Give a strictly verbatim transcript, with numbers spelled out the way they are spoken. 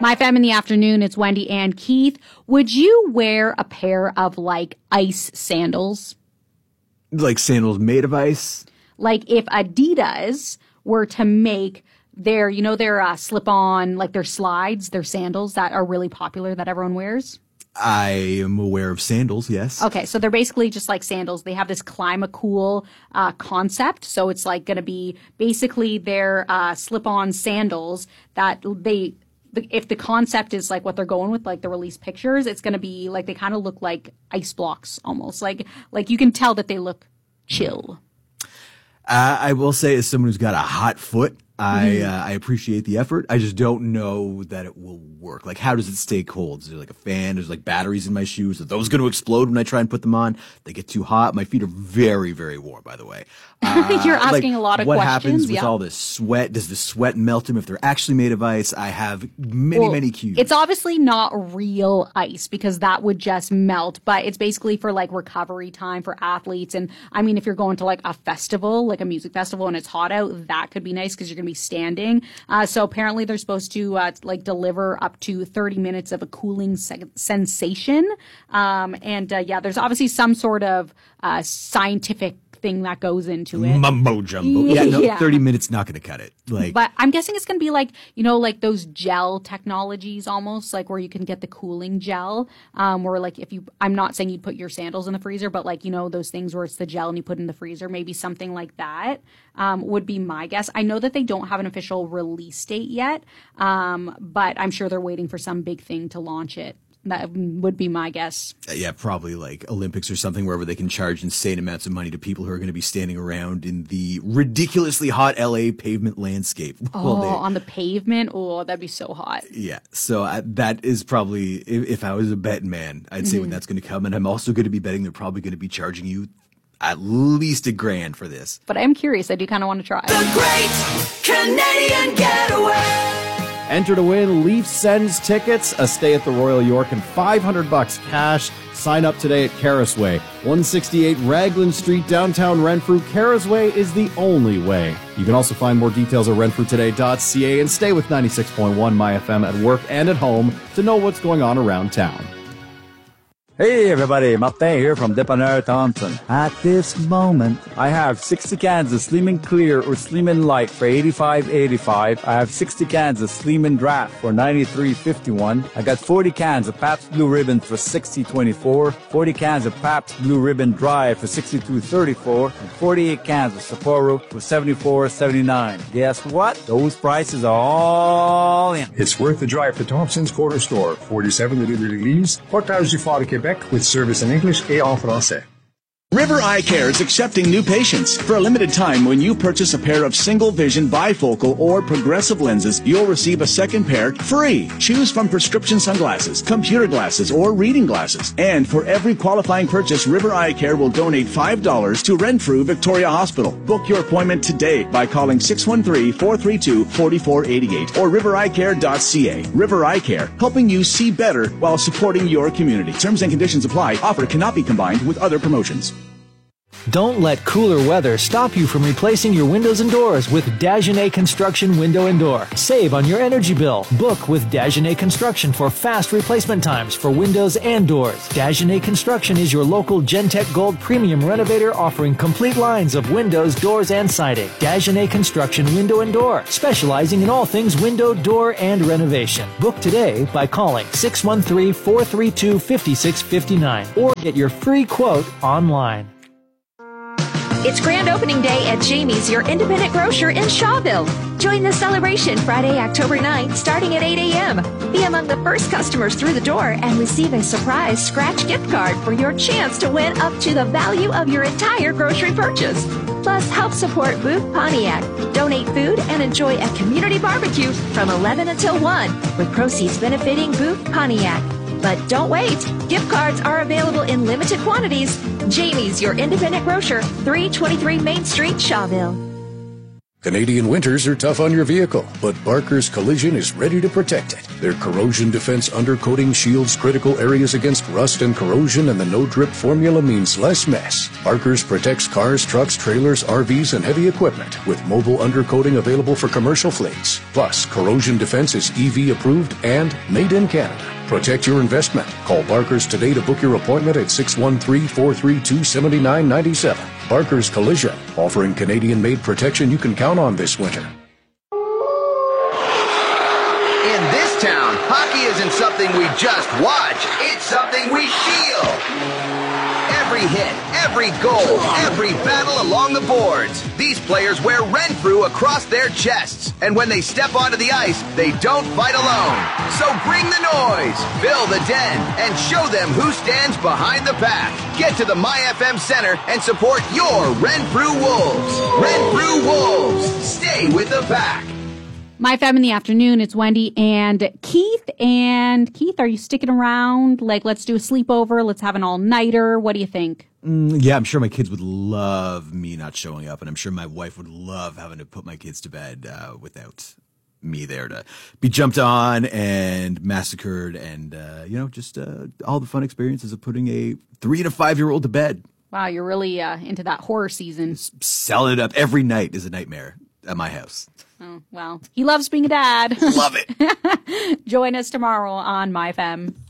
My Femme in the Afternoon, it's Wendy and Keith. Would you wear a pair of, like, ice sandals? Like sandals made of ice? Like if Adidas were to make their, you know, their uh, slip-on, like their slides, their sandals that are really popular that everyone wears? I am aware of sandals, yes. Okay, so they're basically just like sandals. They have this Climacool uh, concept. So it's like going to be basically their uh, slip-on sandals that they, if the concept is like what they're going with, like the release pictures, it's going to be like they kind of look like ice blocks almost. Like, like you can tell that they look chill. Uh, I will say, as someone who's got a hot foot, I uh, I appreciate the effort. I just don't know that it will work. Like, how does it stay cold? Is there like a fan? There's like batteries in my shoes. Are those going to explode when I try and put them on? They get too hot. My feet are very, very warm, by the way. Uh, You're asking like, a lot of what questions. What happens with yeah. all this sweat? Does the sweat melt them if they're actually made of ice? I have many, well, many cues. It's obviously not real ice because that would just melt, but it's basically for like recovery time for athletes. And I mean, if you're going to like a festival, like a music festival and it's hot out, that could be nice because you're going to be standing. Uh, so apparently they're supposed to uh, like deliver up to thirty minutes of a cooling se- sensation. Um, and uh, yeah, there's obviously some sort of uh, scientific thing that goes into it. Mumbo jumbo. Yeah, no, Yeah. thirty minutes not going to cut it. Like, But I'm guessing it's going to be like, you know, like those gel technologies almost, like where you can get the cooling gel. Um, where like if you, I'm not saying you'd put your sandals in the freezer, but like, you know, those things where it's the gel and you put it in the freezer, maybe something like that um, would be my guess. I know that they don't have an official release date yet, um, but I'm sure they're waiting for some big thing to launch it. That would be my guess. Yeah, probably like Olympics or something, wherever they can charge insane amounts of money to people who are going to be standing around in the ridiculously hot L A pavement landscape. Oh, they, on the pavement? Oh, that'd be so hot. Yeah, so uh, that is probably, if, if I was a betting man, I'd say mm-hmm. when that's going to come. And I'm also going to be betting they're probably going to be charging you at least a grand for this. But I am curious. I do kind of want to try. The Great Canadian Getaway. Enter to win Leaf Sends tickets, a stay at the Royal York, and five hundred bucks cash. Sign up today at Carisway, one sixty-eight Raglan Street, downtown Renfrew. Carisway is the only way. You can also find more details at renfrew today dot c a and stay with ninety-six point one My F M at work and at home to know what's going on around town. Hey everybody, Martin here from Dépanneur Thompson. At this moment, I have sixty cans of Slim and Clear or Slim and Light for eighty-five eighty-five. I have sixty cans of Slim and Draft for ninety-three fifty-one. I got forty cans of Pabst Blue Ribbon for sixty twenty-four. forty cans of Pabst Blue Ribbon Dry for sixty-two thirty-four. And forty-eight cans of Sapporo for seventy-four seventy-nine. Guess what? Those prices are all in. It's worth the drive to Thompson's Corner Store, forty-seven Rue de l'Église, Portage du Fort de Québec, with service in English et en français. River Eye Care is accepting new patients. For a limited time, when you purchase a pair of single vision bifocal or progressive lenses, you'll receive a second pair free. Choose from prescription sunglasses, computer glasses, or reading glasses. And for every qualifying purchase, River Eye Care will donate five dollars to Renfrew Victoria Hospital. Book your appointment today by calling six one three, four three two, four four eight eight or river eye care dot c a. River Eye Care, helping you see better while supporting your community. Terms and conditions apply. Offer cannot be combined with other promotions. Don't let cooler weather stop you from replacing your windows and doors with Dagenet Construction Window and Door. Save on your energy bill. Book with Dagenet Construction for fast replacement times for windows and doors. Dagenet Construction is your local Gentech Gold Premium renovator offering complete lines of windows, doors, and siding. Dagenet Construction Window and Door, specializing in all things window, door, and renovation. Book today by calling six one three, four three two, five six five nine or get your free quote online. It's grand opening day at Jamie's, your independent grocer in Shawville. Join the celebration Friday, October ninth, starting at eight a.m. Be among the first customers through the door and receive a surprise scratch gift card for your chance to win up to the value of your entire grocery purchase. Plus, help support Booth Pontiac. Donate food and enjoy a community barbecue from eleven until one, with proceeds benefiting Booth Pontiac. But don't wait. Gift cards are available in limited quantities. Jamie's, your independent grocer, three twenty-three Main Street, Shawville. Canadian winters are tough on your vehicle, but Barker's Collision is ready to protect it. Their corrosion defense undercoating shields critical areas against rust and corrosion, and the no-drip formula means less mess. Barker's protects cars, trucks, trailers, R Vs, and heavy equipment with mobile undercoating available for commercial fleets. Plus, corrosion defense is E V approved and made in Canada. Protect your investment. Call Barker's today to book your appointment at six one three, four three two, seven nine nine seven. Barker's Collision, offering Canadian-made protection you can count on this winter. In this town, hockey isn't something we just watch, it's something we feel. Every hit, every goal, every battle along the boards. These players wear Renfrew across their chests. And when they step onto the ice, they don't fight alone. So bring the noise, fill the den, and show them who stands behind the pack. Get to the MyFM Center and support your Renfrew Wolves. Renfrew Wolves, stay with the pack. My Fam in the afternoon, it's Wendy and Keith. And Keith, are you sticking around? Like, let's do a sleepover. Let's have an all-nighter. What do you think? Mm, yeah, I'm sure my kids would love me not showing up. And I'm sure my wife would love having to put my kids to bed uh, without me there to be jumped on and massacred. And, uh, you know, just uh, all the fun experiences of putting a three and a five-year-old to bed. Wow, you're really uh, into that horror season. Selling it up every night is a nightmare at my house. Oh, well, he loves being a dad. Love it. Join us tomorrow on MyFM.